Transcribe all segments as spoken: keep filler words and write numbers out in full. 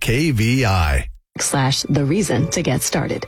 K V I. Slash the reason to get started.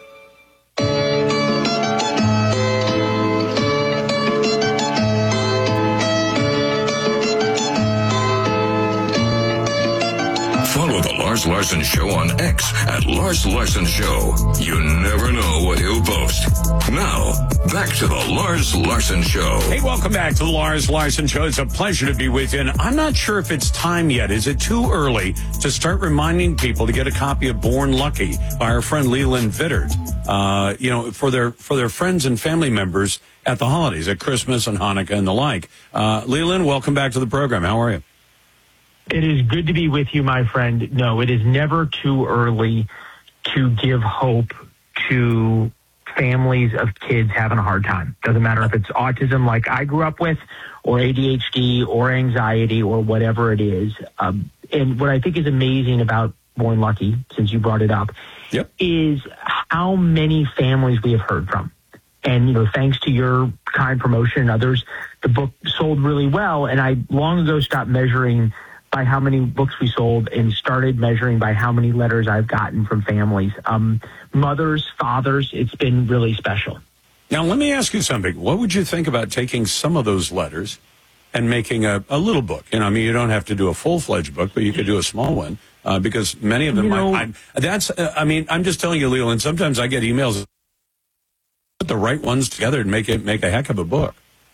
Follow the Lars Larson Show on X at Lars Larson Show. You never know what he'll post. Now, back to the Lars Larson Show. Hey, welcome back to the Lars Larson Show. It's a pleasure to be with you. And I'm not sure if it's time yet. Is it too early to start reminding people to get a copy of Born Lucky by our friend Leland Vittert, uh, you know, for their for their friends and family members at the holidays, at Christmas and Hanukkah and the like. Uh, Leland, welcome back to the program. How are you? It is good to be with you, my friend. No, it is never too early to give hope to families of kids having a hard time. Doesn't matter if it's autism like I grew up with, or A D H D, or anxiety, or whatever it is. Um, and what I think is amazing about Born Lucky, since you brought it up, yep. is how many families we have heard from. And, you know, thanks to your kind promotion and others, the book sold really well. And I long ago stopped measuring by how many books we sold and started measuring by how many letters I've gotten from families. Um, mothers, fathers, it's been really special. Now, let me ask you something. What would you think about taking some of those letters and making a, a little book? You know, I mean, you don't have to do a full-fledged book, but you could do a small one uh, because many of them, you know, I, I, that's, uh, I mean, I'm just telling you, Leland, sometimes I get emails, put the right ones together and make it, make a heck of a book.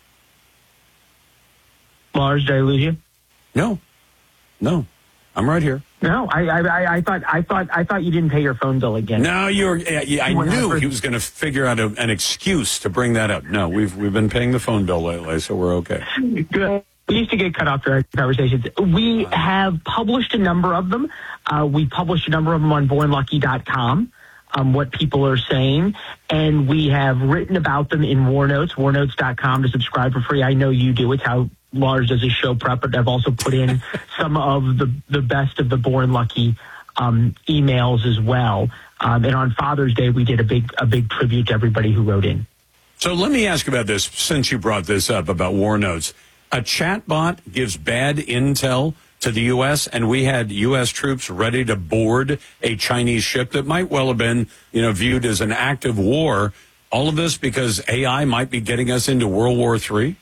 Lars, did I lose you? No. No, I'm right here. No, I, I, I thought, I thought, I thought you didn't pay your phone bill again. No, you're. I, I knew he was going to figure out a, an excuse to bring that up. No, we've we've been paying the phone bill lately, so we're okay. Good. We used to get cut off during conversations. We have published a number of them. Uh, we published a number of them on born lucky dot com. Um, what people are saying, and we have written about them in War Notes, war notes dot com to subscribe for free. I know you do. It's how Lars does his show prep, but I've also put in some of the, the best of the Born Lucky um, emails as well. Um, and on Father's Day, we did a big a big tribute to everybody who wrote in. So let me ask you about this, since you brought this up about War Notes. A chatbot gives bad intel to the U S, and we had U S troops ready to board a Chinese ship that might well have been, you know, viewed as an act of war. All of this because A I might be getting us into World War Three?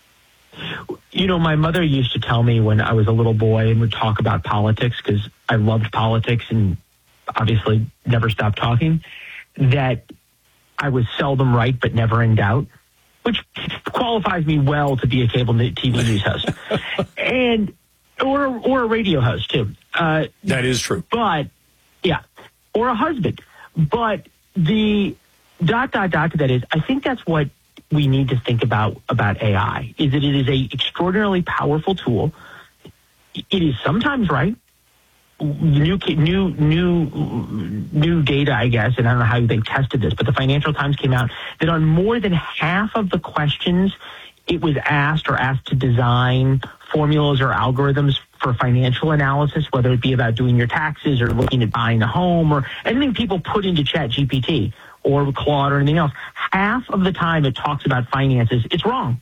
You know, my mother used to tell me when I was a little boy and would talk about politics, because I loved politics and obviously never stopped talking, that I was seldom right but never in doubt, which qualifies me well to be a cable T V news host. and or or a radio host too. Uh, that is true. But yeah, or a husband. But the dot dot dot to that is, I think that's what we need to think about about A I, is that it is a extraordinarily powerful tool. It is sometimes right. New, new, new, new data, I guess, and I don't know how they tested this, but the Financial Times came out that on more than half of the questions it was asked or asked to design formulas or algorithms for financial analysis, whether it be about doing your taxes or looking at buying a home or anything people put into Chat G P T or Claude or anything else, half of the time it talks about finances, it's wrong.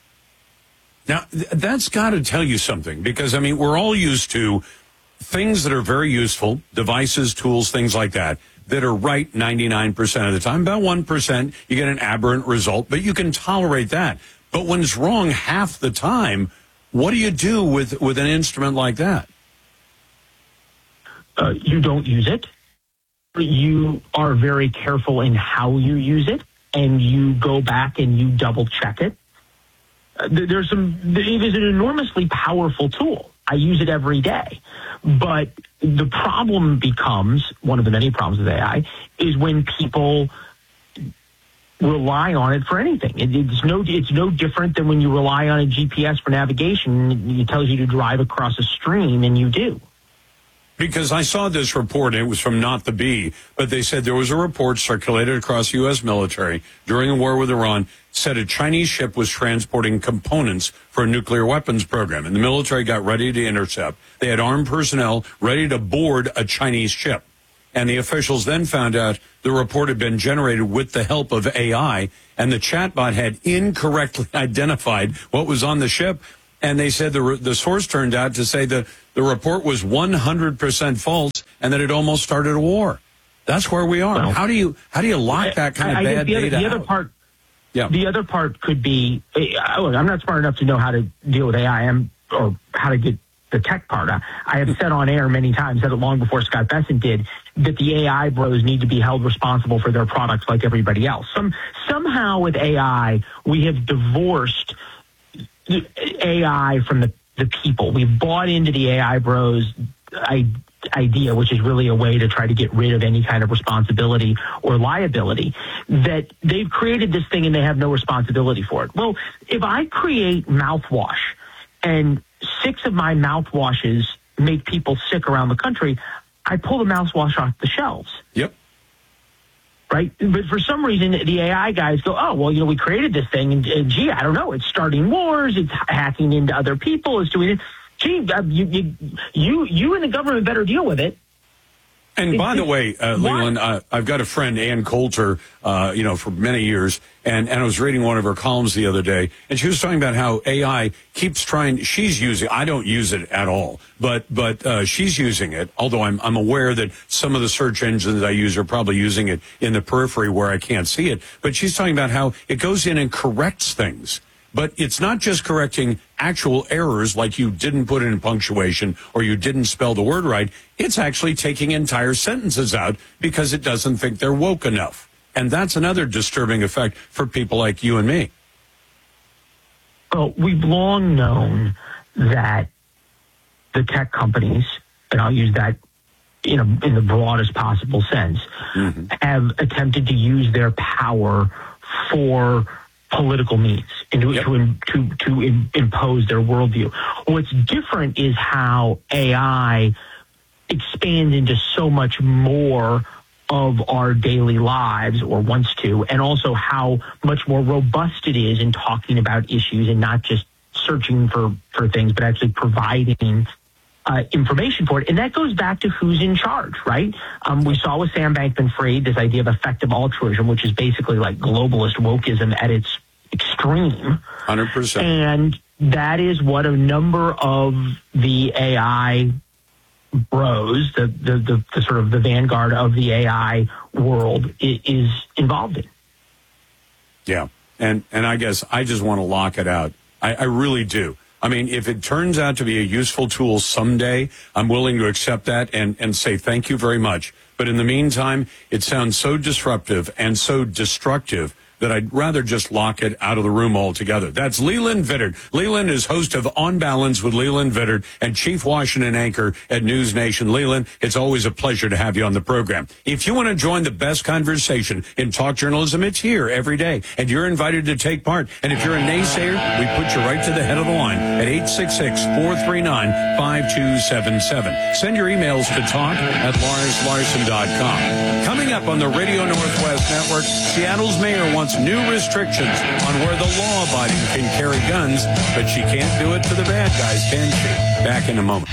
Now, th- that's got to tell you something, because, I mean, we're all used to things that are very useful, devices, tools, things like that, that are right ninety-nine percent of the time. About one percent, you get an aberrant result, but you can tolerate that. But when it's wrong half the time, what do you do with, with an instrument like that? Uh, you don't use it. You are very careful in how you use it, and you go back and you double check it. Uh, there's some. It is an enormously powerful tool. I use it every day. But the problem becomes, one of the many problems with A I, is when people rely on it for anything. It, it's no it's no different than when you rely on a G P S for navigation. It tells you to drive across a stream, and you do. Because I saw this report, and it was from Not the Bee, but they said there was a report circulated across the U S military during the war with Iran, said a Chinese ship was transporting components for a nuclear weapons program, and the military got ready to intercept. They had armed personnel ready to board a Chinese ship. And the officials then found out the report had been generated with the help of A I, and the chatbot had incorrectly identified what was on the ship. and they said the the source turned out to say that the report was one hundred percent false and that it almost started a war. That's where we are. Well, how do you how do you lock that kind I, of I bad the other, data the other out? part, yeah. The other part could be, look, I'm not smart enough to know how to deal with A I am, or how to get the tech part. I, I have said on air many times, said it long before Scott Bessent did, that the A I bros need to be held responsible for their products like everybody else. Some somehow with A I, we have divorced A I from the, the people. We've bought into the A I bros I, idea, which is really a way to try to get rid of any kind of responsibility or liability, that they've created this thing and they have no responsibility for it. Well, if I create mouthwash and six of my mouthwashes make people sick around the country, I pull the mouthwash off the shelves. Yep. Right? But for some reason, the A I guys go, oh, well, you know, we created this thing, and, and gee, I don't know, it's starting wars, it's hacking into other people, it's doing it. Gee, uh, you, you, you, you and the government better deal with it. And It's by the just- way, uh, why- Leland, uh, I've got a friend, Ann Coulter, uh, you know, for many years, and, and I was reading one of her columns the other day, and she was talking about how A I keeps trying, she's using, I don't use it at all, but but uh, she's using it, although I'm, I'm aware that some of the search engines I use are probably using it in the periphery where I can't see it, but she's talking about how it goes in and corrects things. But it's not just correcting actual errors like you didn't put in punctuation or you didn't spell the word right. It's actually taking entire sentences out because it doesn't think they're woke enough. And that's another disturbing effect for people like you and me. Well, we've long known that the tech companies, and I'll use that in, a, in the broadest possible sense, mm-hmm. have attempted to use their power for political means and to, yep. to, to, to in, impose their worldview. What's different is how A I expands into so much more of our daily lives, or wants to, and also how much more robust it is in talking about issues and not just searching for, for things, but actually providing uh, information for it. And that goes back to who's in charge, right? Um, we saw with Sam Bankman-Fried this idea of effective altruism, which is basically like globalist wokeism at its extreme. one hundred percent. And that is what a number of the A I bros, the, the, the, the sort of the vanguard of the A I world is, is involved in. Yeah. And, and I guess I just want to lock it out. I, I really do. I mean, if it turns out to be a useful tool someday, I'm willing to accept that and, and say thank you very much. But in the meantime, it sounds so disruptive and so destructive that I'd rather just lock it out of the room altogether. That's Leland Vittert. Leland is host of On Balance with Leland Vittert and Chief Washington anchor at News Nation. Leland, it's always a pleasure to have you on the program. If you want to join the best conversation in talk journalism, it's here every day, and you're invited to take part. And if you're a naysayer, we put you right to the head of the line at eight six six, four three nine, five two seven seven. Send your emails to talk at lars larson dot com. Coming up on the Radio Northwest Network, Seattle's mayor wants new restrictions on where the law-abiding can carry guns, but she can't do it to the bad guys, can she? Back in a moment.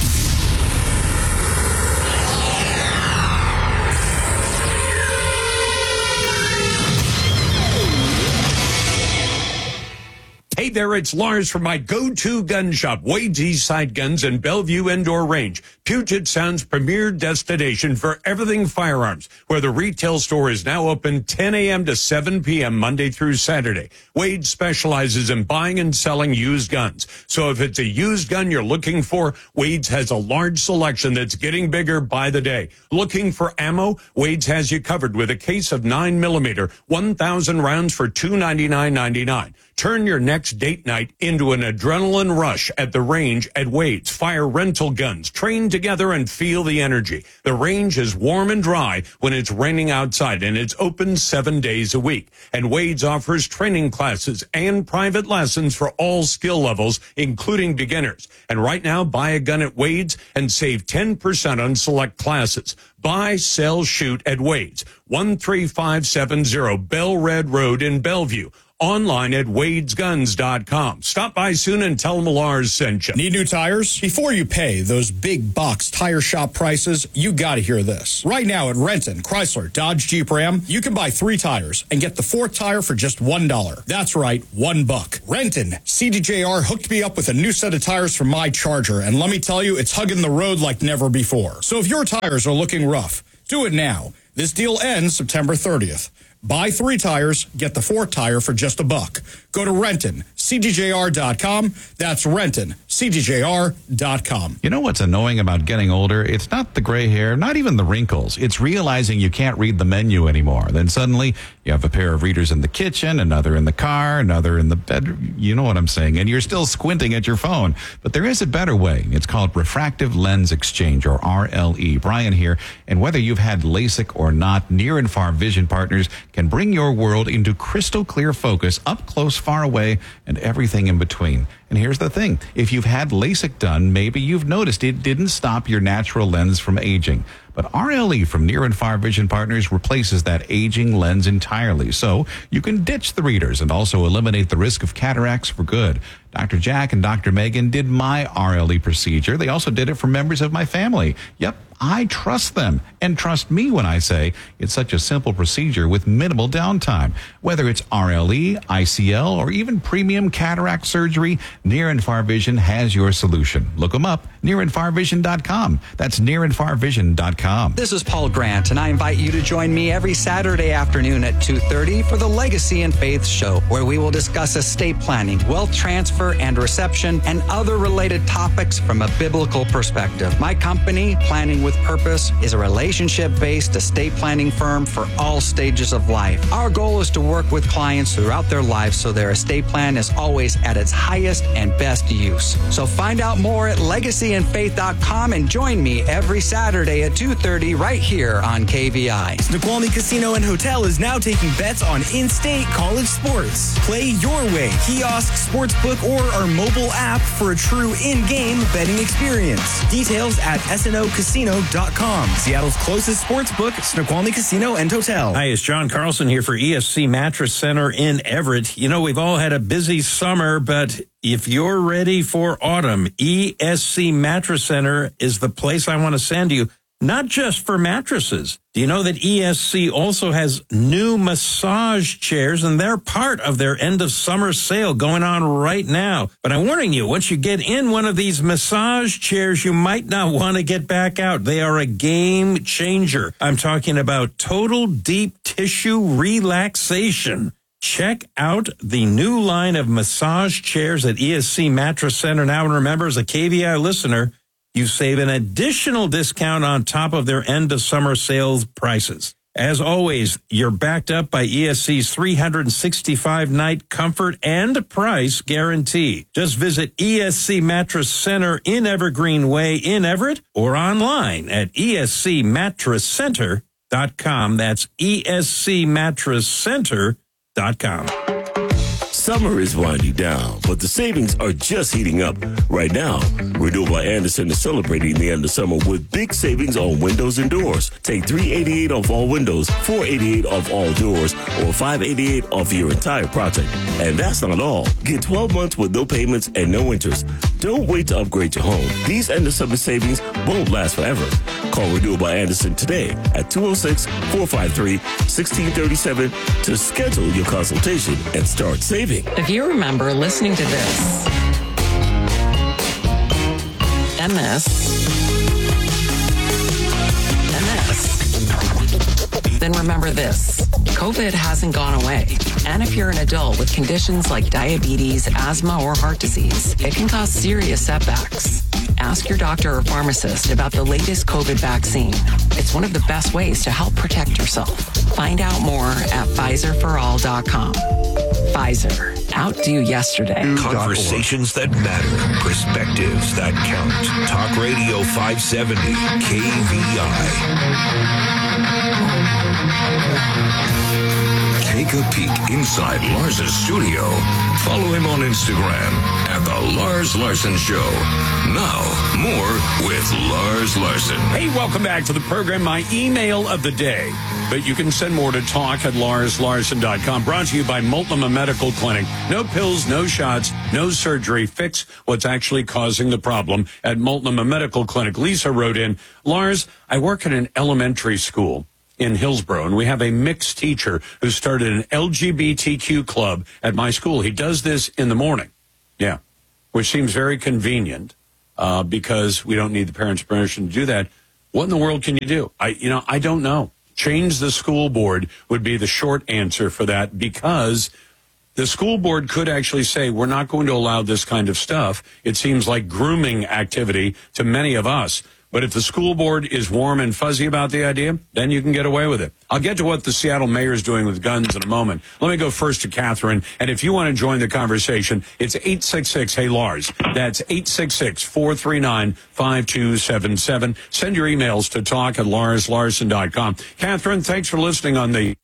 Hey there, it's Lars from my go-to gun shop, Wade's Eastside Guns in Bellevue Indoor Range, Puget Sound's premier destination for everything firearms, where the retail store is now open ten a.m. to seven p.m. Monday through Saturday. Wade specializes in buying and selling used guns. So if it's a used gun you're looking for, Wade's has a large selection that's getting bigger by the day. Looking for ammo? Wade's has you covered with a case of nine millimeter, one thousand rounds for two hundred ninety-nine ninety-nine. Turn your next date night into an adrenaline rush at the range at Wade's. Fire rental guns, train together and feel the energy. The range is warm and dry when it's raining outside, and it's open seven days a week. And Wade's offers training classes and private lessons for all skill levels, including beginners. And right now, buy a gun at Wade's and save ten percent on select classes. Buy, sell, shoot at Wade's, one three five seven zero Bell Red Road in Bellevue. online at wades guns dot com. Stop by soon and tell them Lars sent you. Need new tires? Before you pay those big box tire shop prices, you got to hear this. Right now at Renton, Chrysler, Dodge, Jeep, Ram, you can buy three tires and get the fourth tire for just one dollar. That's right, one buck. Renton, C D J R hooked me up with a new set of tires for my Charger, and let me tell you, it's hugging the road like never before. So if your tires are looking rough, do it now. This deal ends September thirtieth. Buy three tires, get the fourth tire for just a buck. Go to Renton, C D J R dot com. That's Renton, C D J R dot com. You know what's annoying about getting older? It's not the gray hair, not even the wrinkles. It's realizing you can't read the menu anymore. Then suddenly you have a pair of readers in the kitchen, another in the car, another in the bedroom. You know what I'm saying? And you're still squinting at your phone. But there is a better way. It's called refractive lens exchange, or R L E. Brian here. And whether you've had LASIK or not, Near and Far Vision Partners can bring your world into crystal clear focus, up close, far away, and everything in between. And here's the thing. If you've had LASIK done, maybe you've noticed it didn't stop your natural lens from aging. But R L E from Near and Far Vision Partners replaces that aging lens entirely. So you can ditch the readers and also eliminate the risk of cataracts for good. Doctor Jack and Doctor Megan did my R L E procedure. They also did it for members of my family. Yep, I trust them. And trust me when I say it's such a simple procedure with minimal downtime. Whether it's R L E, I C L, or even premium cataract surgery, Near and Far Vision has your solution. Look them up, near and far vision dot com. That's near and far vision dot com. This is Paul Grant, and I invite you to join me every Saturday afternoon at two thirty for the Legacy and Faith Show, where we will discuss estate planning, wealth transfer and reception, and other related topics from a biblical perspective. My company, Planning with Purpose, is a relationship-based estate planning firm for all stages of life. Our goal is to work with clients throughout their lives so their estate plan is always at its highest and best use. So find out more at legacy and faith dot com and join me every Saturday at two thirty right here on K V I. Snoqualmie Casino and Hotel is now taking bets on in-state college sports. Play your way, kiosk, sportsbook, or our mobile app for a true in-game betting experience. Details at S N O casino dot com. Seattle's closest sportsbook, Snoqualmie Casino and Hotel. Hi, it's John Carlson here for E S C Mattress Center in Everett. You know, we've all had a busy summer, but if you're ready for autumn, E S C Mattress Center is the place I want to send you. Not just for mattresses. Do you know that E S C also has new massage chairs, and they're part of their end of summer sale going on right now? But I'm warning you, once you get in one of these massage chairs, you might not want to get back out. They are a game changer. I'm talking about total deep tissue relaxation. Check out the new line of massage chairs at E S C Mattress Center now. And remember, as a K V I listener, you save an additional discount on top of their end of summer sales prices. As always, you're backed up by E S C's three hundred sixty-five night comfort and price guarantee. Just visit E S C Mattress Center in Evergreen Way in Everett or online at E S C mattress center dot com. That's E S C mattress center dot com. Summer is winding down, but the savings are just heating up. Right now, Renew by Andersen is celebrating the end of summer with big savings on windows and doors. Take three hundred eighty-eight dollars off all windows, four hundred eighty-eight dollars off all doors, or five hundred eighty-eight dollars off your entire project. And that's not all. Get twelve months with no payments and no interest. Don't wait to upgrade your home. These end of summer savings won't last forever. Call Renew by Andersen today at two oh six, four five three, one six three seven to schedule your consultation and start saving. If you remember listening to this and this and this, then remember this. COVID hasn't gone away. And if you're an adult with conditions like diabetes, asthma, or heart disease, it can cause serious setbacks. Ask your doctor or pharmacist about the latest COVID vaccine. It's one of the best ways to help protect yourself. Find out more at Pfizer for all dot com. Pfizer. Outdo yesterday. Conversations that matter. Perspectives that count. Talk Radio five seventy. K V I. take a peek inside Lars's studio, follow him on Instagram at The Lars Larson Show. Now, more with Lars Larson. Hey, welcome back to the program. My email of the day, but you can send more to talk at lars larson dot com. Brought to you by Multnomah Medical Clinic. No pills, no shots, no surgery. Fix what's actually causing the problem at Multnomah Medical Clinic. Lisa wrote in, Lars, I work at an elementary school in Hillsborough, and we have a mixed teacher who started an L G B T Q club at my school. He does this in the morning. Yeah, which seems very convenient uh, because we don't need the parents' permission to do that. What in the world can you do? I, you know, I don't know. Change the school board would be the short answer for that, because the school board could actually say, we're not going to allow this kind of stuff. It seems like grooming activity to many of us. But if the school board is warm and fuzzy about the idea, then you can get away with it. I'll get to what the Seattle mayor is doing with guns in a moment. Let me go first to Catherine. And if you want to join the conversation, it's eight six six, hey Lars. That's eight six six, four three nine, five two seven seven. Send your emails to talk at lars larson dot com. Catherine, thanks for listening on the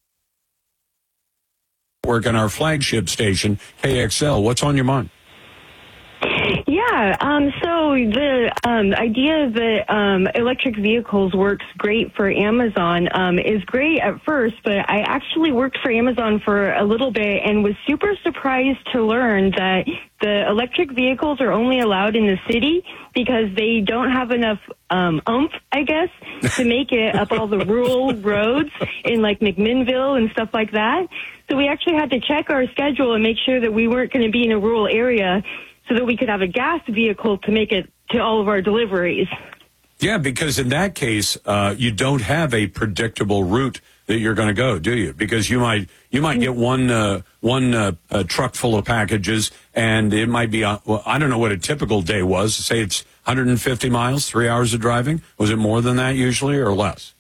work on our flagship station, K X L. What's on your mind? Yeah, um, so the um, idea that um, electric vehicles works great for Amazon um, is great at first, but I actually worked for Amazon for a little bit and was super surprised to learn that the electric vehicles are only allowed in the city because they don't have enough um, oomph, I guess, to make it up all the rural roads in like McMinnville and stuff like that. So we actually had to check our schedule and make sure that we weren't going to be in a rural area, so that we could have a gas vehicle to make it to all of our deliveries. Yeah, because in that case, uh, you don't have a predictable route that you're going to go, do you? Because you might you might get one uh, one uh, uh, truck full of packages, and it might be, uh, well, I don't know what a typical day was. Say it's one hundred fifty miles, three hours of driving. Was it more than that usually or less?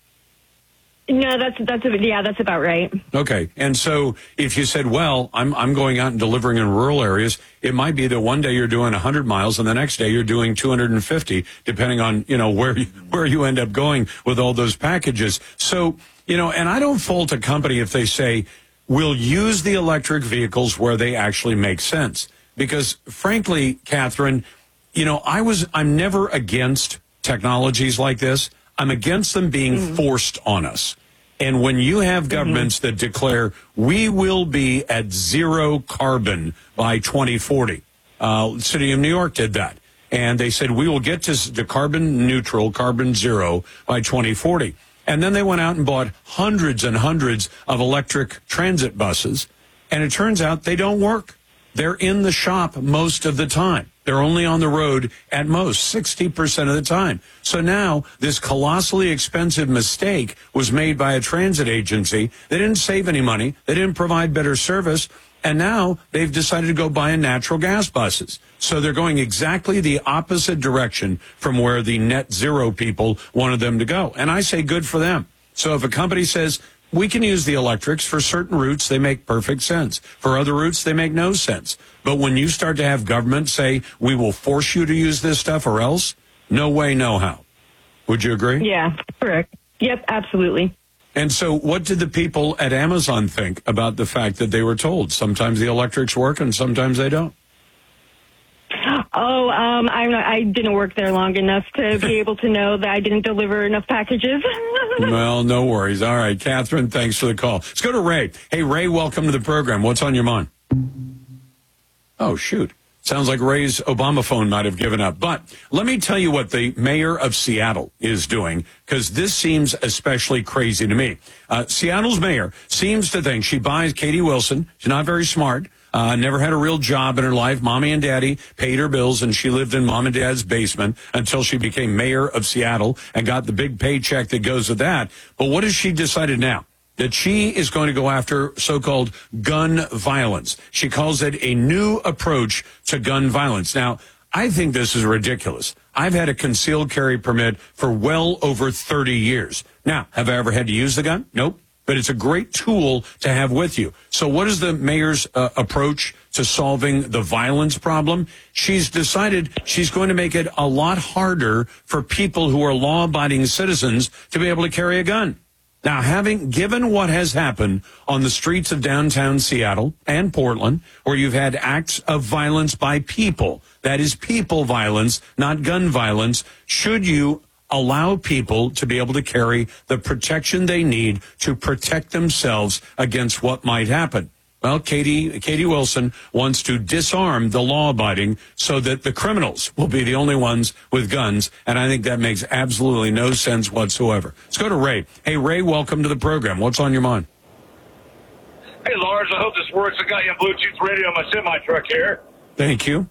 No, that's that's a, yeah, that's about right. Okay, and so if you said, well, I'm I'm going out and delivering in rural areas, it might be that one day you're doing one hundred miles and the next day you're doing two hundred fifty, depending on, you know, where you, where you end up going with all those packages. So, you know, and I don't fault a company if they say, we'll use the electric vehicles where they actually make sense. Because frankly, Catherine, you know, I was I'm never against technologies like this. I'm against them being mm. forced on us. And when you have governments mm-hmm. that declare we will be at zero carbon by twenty forty, uh, the city of New York did that. And they said we will get to, to carbon neutral, carbon zero by twenty forty. And then they went out and bought hundreds and hundreds of electric transit buses. And it turns out they don't work. They're in the shop most of the time. They're only on the road at most sixty percent of the time. So now this colossally expensive mistake was made by a transit agency. They didn't save any money. They didn't provide better service. And now they've decided to go buy natural gas buses. So they're going exactly the opposite direction from where the net zero people wanted them to go. And I say good for them. So if a company says, we can use the electrics for certain routes, they make perfect sense. For other routes, they make no sense. But when you start to have government say, we will force you to use this stuff or else, no way, no how. Would you agree? Yeah, correct. Yep, absolutely. And so what did the people at Amazon think about the fact that they were told sometimes the electrics work and sometimes they don't? Oh, um, I'm not, I didn't work there long enough to be able to know that I didn't deliver enough packages. Well, no worries. All right, Catherine, thanks for the call. Let's go to Ray. Hey, Ray, welcome to the program. What's on your mind? Oh, shoot. Sounds like Ray's Obama phone might have given up. But let me tell you what the mayor of Seattle is doing, because this seems especially crazy to me. Uh, Seattle's mayor seems to think she buys Katie Wilson. She's not very smart. Uh, never had a real job in her life. Mommy and daddy paid her bills, and she lived in mom and dad's basement until she became mayor of Seattle and got the big paycheck that goes with that. But what has she decided now? That she is going to go after so-called gun violence. She calls it a new approach to gun violence. Now, I think this is ridiculous. I've had a concealed carry permit for well over thirty years. Now, have I ever had to use the gun? Nope. But it's a great tool to have with you. So what is the mayor's uh, approach to solving the violence problem? She's decided she's going to make it a lot harder for people who are law-abiding citizens to be able to carry a gun. Now, having given what has happened on the streets of downtown Seattle and Portland, where you've had acts of violence by people, that is people violence, not gun violence, should you allow people to be able to carry the protection they need to protect themselves against what might happen? Well, Katie, Katie Wilson wants to disarm the law-abiding so that the criminals will be the only ones with guns, and I think that makes absolutely no sense whatsoever. Let's go to Ray. Hey, Ray, welcome to the program. What's on your mind? Hey, Lars, I hope this works. I got you on Bluetooth radio on my semi-truck here. Thank you.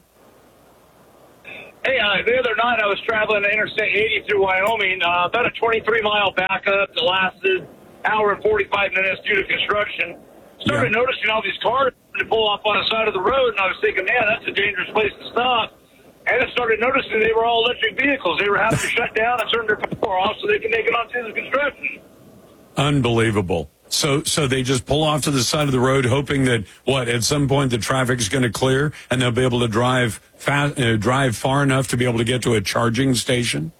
Hey, uh, the other night I was traveling Interstate eighty through Wyoming, uh, about a twenty-three mile backup that lasted an hour and forty-five minutes due to construction. Started yeah. noticing all these cars to pull off on the side of the road, and I was thinking, man, that's a dangerous place to stop. And I started noticing they were all electric vehicles. They were having to shut down and turn their power off so they can make it onto the construction. Unbelievable. So so they just pull off to the side of the road, hoping that, what, at some point the traffic is going to clear and they'll be able to drive fast, uh, drive far enough to be able to get to a charging station?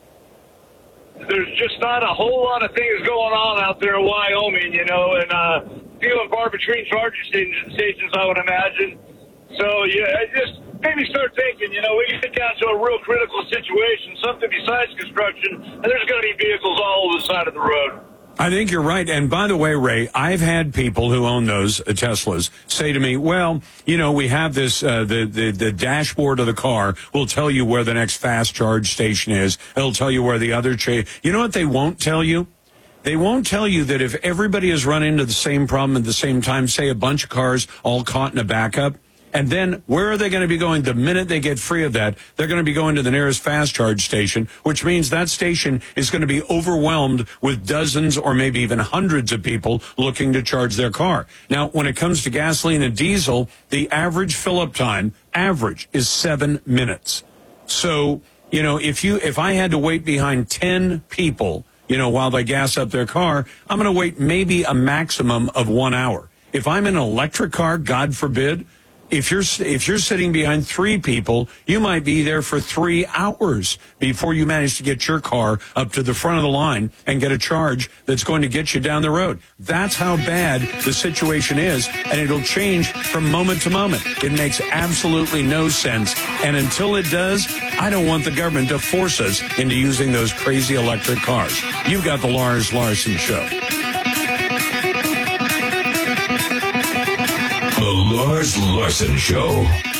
There's just not a whole lot of things going on out there in Wyoming, you know, and uh, few and far between charging stations, I would imagine. So, yeah, it just made me start thinking, you know, we get down to a real critical situation, something besides construction, and there's going to be vehicles all over the side of the road. I think you're right. And by the way, Ray, I've had people who own those uh, Teslas say to me, well, you know, we have this, uh, the, the, the dashboard of the car will tell you where the next fast charge station is. It'll tell you where the other, cha- you know what they won't tell you? They won't tell you that if everybody has run into the same problem at the same time, say a bunch of cars all caught in a backup, and then where are they going to be going the minute they get free of that? They're going to be going to the nearest fast charge station, which means that station is going to be overwhelmed with dozens or maybe even hundreds of people looking to charge their car. Now, when it comes to gasoline and diesel, the average fill-up time, average, is seven minutes. So, you know, if you if I had to wait behind ten people, you know, while they gas up their car, I'm going to wait maybe a maximum of one hour. If I'm in an electric car, God forbid, If you're if you're sitting behind three people, you might be there for three hours before you manage to get your car up to the front of the line and get a charge that's going to get you down the road. That's how bad the situation is, and it'll change from moment to moment. It makes absolutely no sense, and until it does, I don't want the government to force us into using those crazy electric cars. You've got the Lars Larson Show. The Lars Larson Show.